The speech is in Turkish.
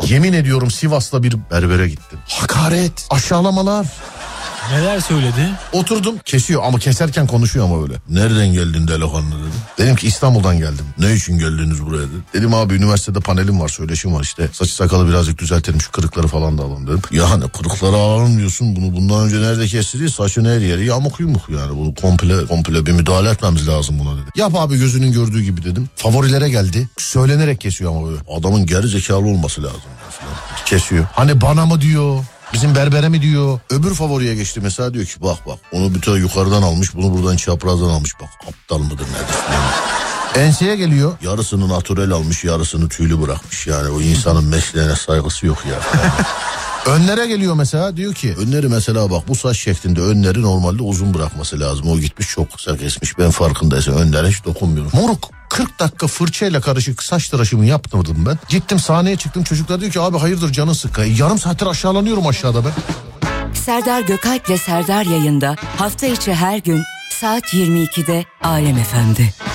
Yemin ediyorum Sivas'ta bir berbere gittim. Hakaret, aşağılamalar. Neler söyledi? Oturdum, kesiyor ama keserken konuşuyor ama öyle. Nereden geldin delikanlı dedim. Dedim ki İstanbul'dan geldim. Ne için geldiniz buraya dedi. Dedim abi üniversitede panelim var, söyleşim var işte. Saçı sakalı birazcık düzeltelim, şu kırıkları falan da alalım dedim. Yani kırıkları alalım diyorsun, bunu bundan önce nerede kestirdi? Saçın her yeri yamuk yumuk yani. Bunu komple bir müdahale etmemiz lazım buna dedi. Yap abi gözünün gördüğü gibi dedim. Favorilere geldi. Söylenerek kesiyor ama böyle. Adamın geri zekalı olması lazım. Kesiyor. Hani bana mı diyor? Bizim berbere mi diyor? Öbür favoriye geçti mesela, diyor ki bak onu bir tane yukarıdan almış, bunu buradan çaprazdan almış, bak aptal mıdır nedir? Enseye geliyor, yarısını natürel almış, yarısını tüylü bırakmış, yani o insanın mesleğine saygısı yok ya. Önlere geliyor mesela, diyor ki önleri mesela bak bu saç şeklinde önleri normalde uzun bırakması lazım, o gitmiş çok kısa kesmiş, ben farkındaysam önlere hiç dokunmuyorum. Moruk 40 dakika fırçayla karışık saç tıraşımı yaptırdım ben. Gittim sahneye çıktım, çocuklar diyor ki abi hayırdır canın sıkkın. Yarım saattir aşağılanıyorum aşağıda ben. Serdar Gökalp'le Serdar yayında hafta içi her gün saat 22'de Alem FM'de.